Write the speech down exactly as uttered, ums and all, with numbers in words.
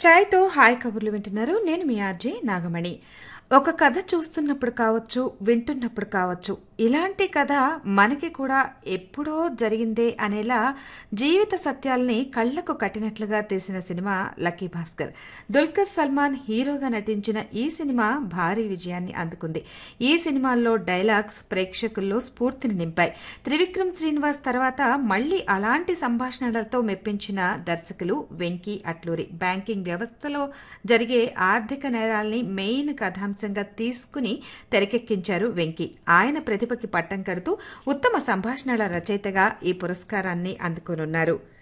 చాయ్తో hi కబుర్లు వింటున్నారు. నేను మీ ఆర్జే నాగమణి. ఒక కథ చూస్తున్నప్పుడు కావచ్చు, వింటున్నప్పుడు కావచ్చు, ఇలాంటి కథ మనకి కూడా ఎప్పుడో జరిగిందే అనేలా జీవిత సత్యాల్ని కళ్లకు కట్టినట్లుగా తీసిన సినిమా లక్కీ భాస్కర్. దుల్కర్ సల్మాన్ హీరోగా నటించిన ఈ సినిమా భారీ విజయాన్ని అందుకుంది. ఈ సినిమాల్లో డైలాగ్స్ ప్రేక్షకుల్లో స్ఫూర్తిని నింపాయి. త్రివిక్రమ్ శ్రీనివాస్ తర్వాత మళ్లీ అలాంటి సంభాషణలతో మెప్పించిన దర్శకులు వెంకీ అట్లూరి. బ్యాంకింగ్ వ్యవస్థలో జరిగే ఆర్థిక నేరాల్ని మెయిన్ కథాంశంగా తీసుకుని తెరకెక్కించారు వెంకీ. ఆయన ప్రతిభకి పట్టం కడుతూ ఉత్తమ సంభాషణల రచయితగా ఈ పురస్కారాన్ని అందుకోనున్నారు.